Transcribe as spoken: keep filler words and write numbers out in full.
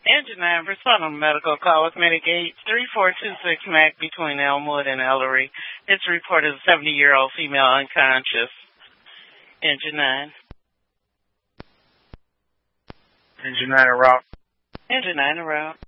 Engine nine, respond on medical call with Medicaid three four two six MAC between Elmwood and Ellery. It's reported a seventy-year-old female unconscious. Engine nine. Engine nine en route. Engine nine en route.